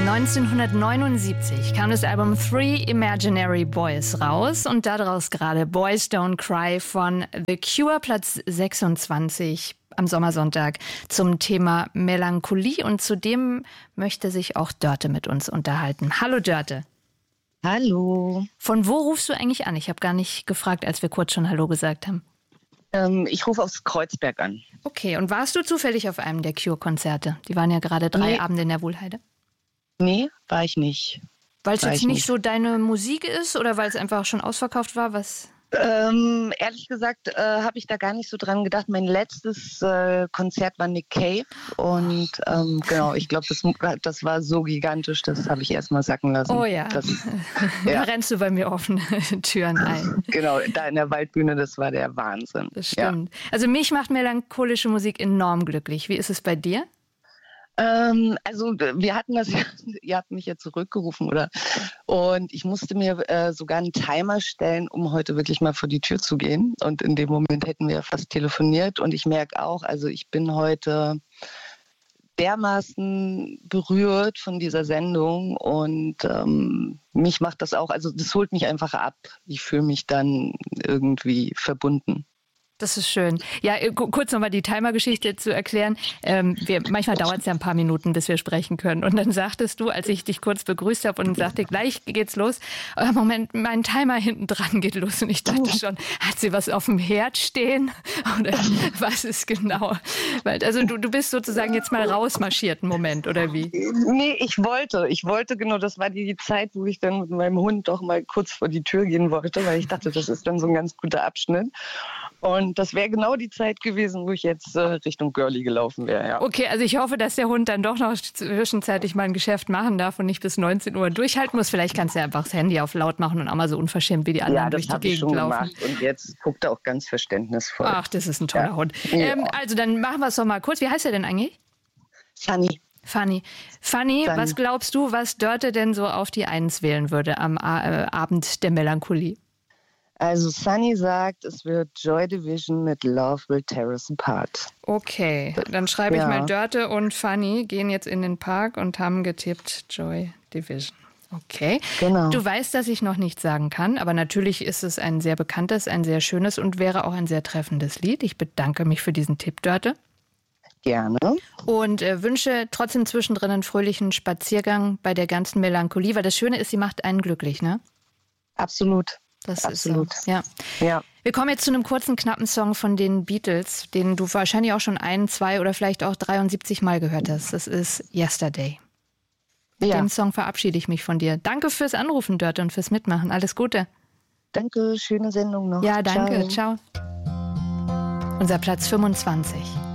1979 kam das Album Three Imaginary Boys raus und daraus gerade Boys Don't Cry von The Cure, Platz 26 am Sommersonntag zum Thema Melancholie. Und zudem möchte sich auch Dörte mit uns unterhalten. Hallo Dörte. Hallo. Von wo rufst du eigentlich an? Ich habe gar nicht gefragt, als wir kurz schon Hallo gesagt haben. Ich rufe aus Kreuzberg an. Okay, und warst du zufällig auf einem der Cure-Konzerte? Die waren ja gerade 3 Abende in der Wohlheide. Nee, war ich nicht. Weil es jetzt nicht so deine Musik ist oder weil es einfach schon ausverkauft war? Was? Ehrlich gesagt habe ich da gar nicht so dran gedacht. Mein letztes Konzert war Nick Cave und genau, ich glaube, das war so gigantisch, das habe ich erst mal sacken lassen. Oh ja, da rennst du bei mir offene Türen ein. Genau, da in der Waldbühne, das war der Wahnsinn. Das stimmt. Ja. Also mich macht melancholische Musik enorm glücklich. Wie ist es bei dir? Also wir hatten das, ihr habt mich ja zurückgerufen, oder? Und ich musste mir sogar einen Timer stellen, um heute wirklich mal vor die Tür zu gehen. Und in dem Moment hätten wir ja fast telefoniert. Und ich merke auch, also ich bin heute dermaßen berührt von dieser Sendung. Und mich macht das auch, also das holt mich einfach ab. Ich fühle mich dann irgendwie verbunden. Das ist schön. Ja, kurz nochmal die Timer-Geschichte zu erklären. Manchmal dauert es ja ein paar Minuten, bis wir sprechen können. Und dann sagtest du, als ich dich kurz begrüßt habe und sagte, gleich geht's los, Moment, mein Timer hinten dran geht los. Und ich dachte schon, hat sie was auf dem Herd stehen? Oder was ist genau? Also du bist sozusagen jetzt mal rausmarschiert, einen Moment, oder wie? Nee, ich wollte genau, das war die Zeit, wo ich dann mit meinem Hund doch mal kurz vor die Tür gehen wollte, weil ich dachte, das ist dann so ein ganz guter Abschnitt. Und das wäre genau die Zeit gewesen, wo ich jetzt Richtung Girlie gelaufen wäre. Ja. Okay, also ich hoffe, dass der Hund dann doch noch zwischenzeitlich mal ein Geschäft machen darf und nicht bis 19 Uhr durchhalten muss. Vielleicht kannst du ja einfach das Handy auf laut machen und auch mal so unverschämt wie die anderen durch die Gegend laufen. Ja, das habe ich schon gemacht und jetzt guckt er auch ganz verständnisvoll. Ach, das ist ein toller Hund. Ja. Also dann machen wir es doch mal kurz. Wie heißt er denn eigentlich? Fanny, was glaubst du, was Dörte denn so auf die 1 wählen würde am Abend der Melancholie? Also Sunny sagt, es wird Joy Division mit Love Will Tear Us Apart. Okay, dann schreibe ich mal, Dörte und Fanny gehen jetzt in den Park und haben getippt Joy Division. Okay, genau. Du weißt, dass ich noch nichts sagen kann, aber natürlich ist es ein sehr bekanntes, ein sehr schönes und wäre auch ein sehr treffendes Lied. Ich bedanke mich für diesen Tipp, Dörte. Gerne. Und wünsche trotzdem zwischendrin einen fröhlichen Spaziergang bei der ganzen Melancholie, weil das Schöne ist, sie macht einen glücklich, ne? Absolut. Das Absolut. Ist so. Ja. Wir kommen jetzt zu einem kurzen, knappen Song von den Beatles, den du wahrscheinlich auch schon 1, 2 oder vielleicht auch 73 Mal gehört hast. Das ist Yesterday. Mit dem Song verabschiede ich mich von dir. Danke fürs Anrufen, Dörte, und fürs Mitmachen. Alles Gute. Danke, schöne Sendung noch. Ja, danke. Ciao. Unser Platz 25.